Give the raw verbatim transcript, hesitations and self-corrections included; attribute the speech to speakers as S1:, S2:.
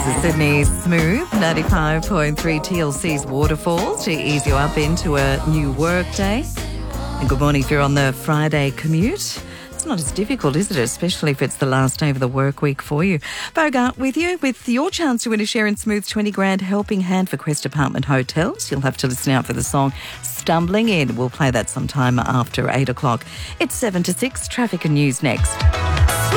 S1: is Sydney's Smooth, ninety-five point three T L C's Waterfalls to ease you up into a new work day. And good morning if you're on the Friday commute. It's not as difficult, is it? Especially if it's the last day of the work week for you. Bogart with you with your chance to win a share in Smooth's twenty grand helping hand for Quest Apartment Hotels. You'll have to listen out for the song Stumbling In. We'll play that sometime after eight o'clock. It's seven to six. Traffic and news next.